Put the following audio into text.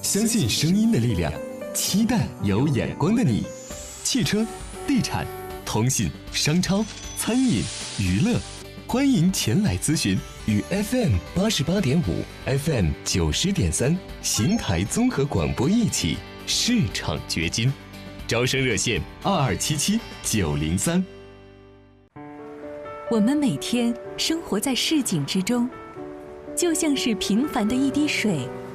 相信声音的力量，期待有眼光的你。汽车、地产、通信、商超、餐饮、娱乐，欢迎前来咨询。与 FM88.5、FM90.3邢台综合广播一起市场掘金。招生热线2277-903。 我们每天生活在市井之中，就像是平凡的一滴水，